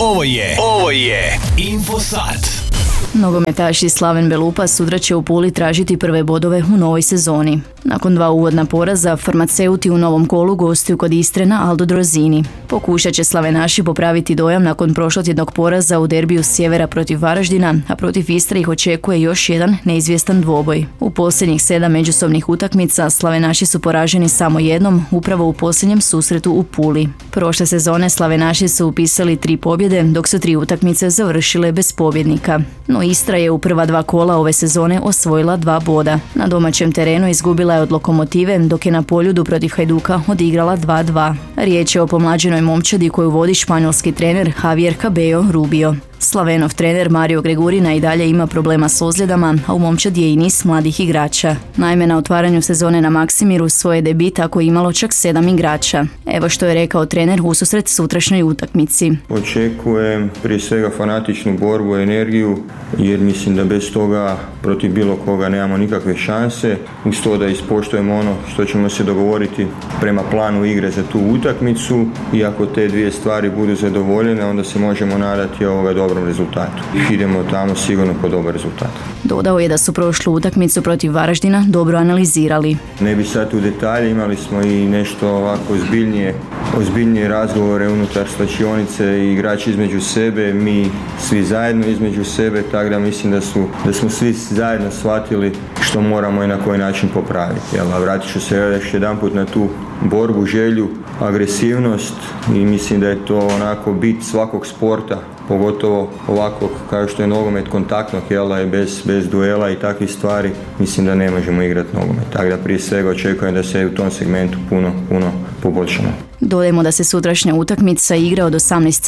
Ovo je Infosat. Nogometaši Slaven Belupa sutra će u Puli tražiti prve bodove u novoj sezoni. Nakon 2 uvodna poraza, farmaceuti u novom kolu gostuju kod Istre na Aldo Drozini. Pokušat će slavenaši popraviti dojam nakon prošlotjednog poraza u derbiju sjevera protiv Varaždina, a protiv Istre ih očekuje još jedan neizvjestan dvoboj. U posljednjih 7 međusobnih utakmica slavenaši su poraženi samo jednom, upravo u posljednjem susretu u Puli. Prošle sezone slavenaši su upisali 3 pobjede, dok su 3 utakmice završile bez pobjednika. No Istra je u prva 2 kola ove sezone osvojila 2 boda. Na domaćem terenu izgubila je od Lokomotive, dok je na Poljudu protiv Hajduka odigrala 2-2. Riječ je o pomlađenoj momčadi koju vodi španjolski trener Javier Cabello Rubio. Slavenov trener Mario Gregurina i dalje ima problema s ozljedama, a u momčadi je i niz mladih igrača. Naime, na otvaranju sezone na Maksimiru svoje debit tako imalo čak 7 igrača. Evo što je rekao trener ususret sutrašnjoj utakmici. Očekujem prije svega fanatičnu borbu i energiju, jer mislim da bez toga protiv bilo koga nemamo nikakve šanse. Uz to da ispoštujemo ono što ćemo se dogovoriti prema planu igre za tu utakmicu, i ako te dvije stvari budu zadovoljene, onda se možemo nadati ovoga dobrom rezultatu. Idemo tamo sigurno po dobar rezultat. Dodao je da su prošlu utakmicu protiv Varaždina dobro analizirali. Ne bi sad u detalje, imali smo i nešto ovako ozbiljnije razgovore unutar slačionice i igrači između sebe, mi svi zajedno između sebe, tako da mislim da smo svi zajedno shvatili što moramo i na koji način popraviti. A vratit ću se još jedanput na tu borbu, želju, agresivnost, i mislim da je to onako bit svakog sporta, pogotovo ovako kao što je nogomet kontaktnog, i bez duela i takvih stvari, mislim da ne možemo igrati nogomet. Tako da prije svega očekujem da se u tom segmentu puno poboljšamo. Dodajmo da se sutrašnja utakmica igra od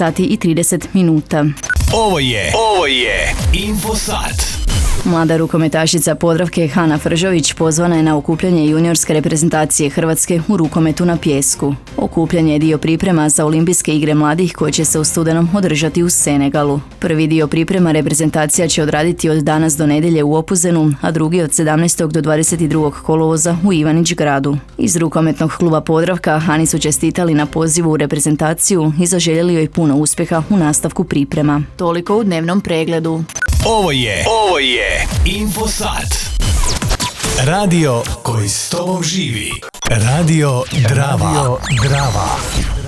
18:30 minuta. Ovo je Infosat. Mlada rukometašica Podravke Hana Fržović pozvana je na okupljanje juniorske reprezentacije Hrvatske u rukometu na pijesku. Okupljanje je dio priprema za olimpijske igre mladih koje će se u studenom održati u Senegalu. Prvi dio priprema reprezentacija će odraditi od danas do nedjelje u Opuzenu, a drugi od 17. do 22. kolovoza u Ivanić Gradu. Iz rukometnog kluba Podravka Hani su čestitali na pozivu u reprezentaciju i zaželjeli joj puno uspjeha u nastavku priprema. Toliko u dnevnom pregledu. Ovo je Infosat. Radio koji s tobom živi. Radio Drava.